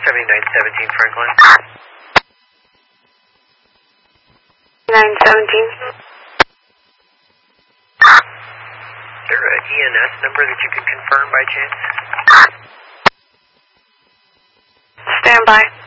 7917 Franklin. 917. Is there an ENS number that you could confirm by chance? Stand by.